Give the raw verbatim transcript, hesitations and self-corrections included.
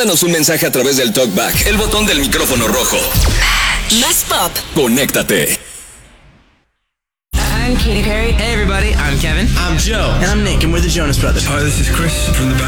Mándanos un mensaje a través del TalkBack, el botón del micrófono rojo. Más pop. Conéctate. I'm Katy Perry. Hey everybody, I'm Kevin. I'm Joe. And I'm Nick, and we're the Jonas Brothers. Hi, this is Chris from the